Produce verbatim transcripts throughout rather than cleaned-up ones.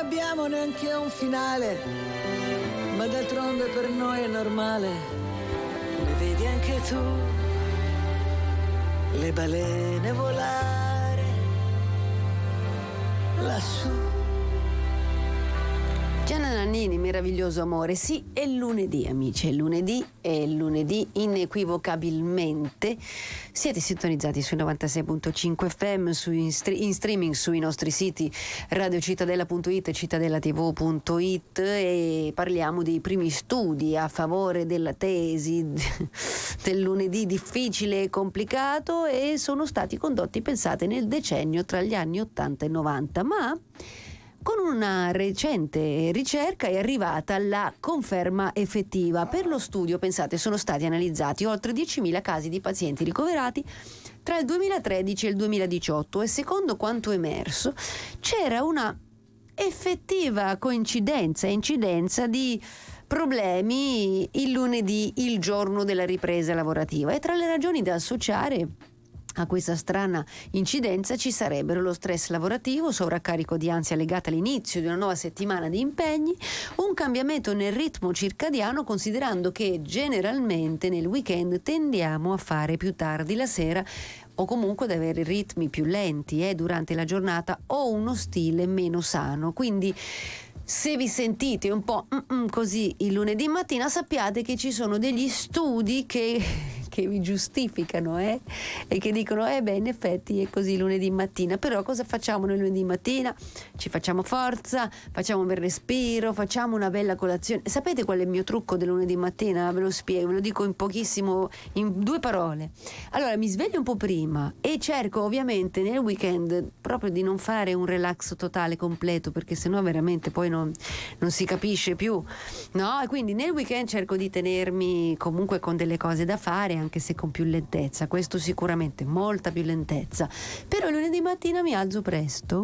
abbiamo neanche un finale, ma d'altronde per noi è normale. Le vedi anche tu, le balene volare lassù. Gianna Nannini, Meraviglioso amore. Sì, è lunedì, amici, è lunedì, è lunedì inequivocabilmente. Siete sintonizzati sui novantasei virgola cinque F M, su in, stre- in streaming sui nostri siti radiocittadella punto it e cittadellatv punto it, e parliamo dei primi studi a favore della tesi del lunedì difficile e complicato, e sono stati condotti, pensate, nel decennio tra gli anni ottanta e novanta, ma con una recente ricerca è arrivata la conferma effettiva. Per lo studio, pensate, sono stati analizzati oltre diecimila casi di pazienti ricoverati tra il duemilatredici e il duemiladiciotto, e secondo quanto emerso c'era una effettiva coincidenza e incidenza di problemi il lunedì, il giorno della ripresa lavorativa. E tra le ragioni da associare a questa strana incidenza ci sarebbero lo stress lavorativo, sovraccarico di ansia legata all'inizio di una nuova settimana di impegni, un cambiamento nel ritmo circadiano, considerando che generalmente nel weekend tendiamo a fare più tardi la sera, o comunque ad avere ritmi più lenti eh, durante la giornata, o uno stile meno sano. Quindi, se vi sentite un po' così il lunedì mattina, sappiate che ci sono degli studi che, che vi giustificano eh? e che dicono eh beh, in effetti è così lunedì mattina. Però cosa facciamo noi lunedì mattina? Ci facciamo forza, facciamo un bel respiro, facciamo una bella colazione. Sapete qual è il mio trucco del lunedì mattina? Ve lo spiego, ve lo dico in pochissimo, in due parole. Allora, mi sveglio un po' prima e cerco ovviamente nel weekend proprio di non fare un relax totale completo, perché sennò veramente poi non non si capisce più, no? E quindi nel weekend cerco di tenermi comunque con delle cose da fare, anche se con più lentezza, questo sicuramente, molta più lentezza. Però il lunedì mattina mi alzo presto,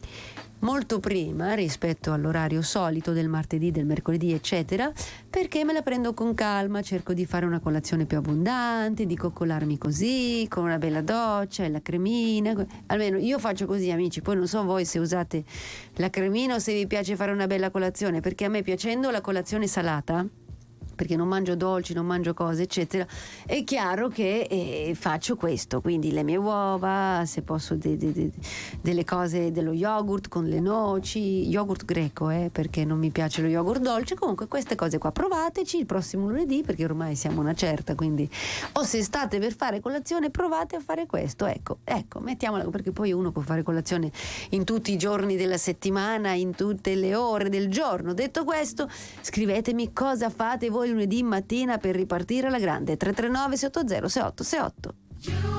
molto prima rispetto all'orario solito del martedì, del mercoledì, eccetera, perché me la prendo con calma, cerco di fare una colazione più abbondante, di coccolarmi così, con una bella doccia e la cremina. Almeno io faccio così, amici, poi non so voi se usate la cremina o se vi piace fare una bella colazione, perché a me, piacendo la colazione salata, perché non mangio dolci, non mangio cose, eccetera, è chiaro che eh, faccio questo, quindi le mie uova, se posso de, de, de, delle cose, dello yogurt con le noci, yogurt greco, eh, perché non mi piace lo yogurt dolce. Comunque queste cose qua provateci il prossimo lunedì, perché ormai siamo una certa, quindi o se state per fare colazione provate a fare questo, ecco, ecco, mettiamola, perché poi uno può fare colazione in tutti i giorni della settimana, in tutte le ore del giorno. Detto questo, scrivetemi cosa fate voi lunedì mattina per ripartire alla grande. Tre tre nove sei otto zero sei otto sei otto.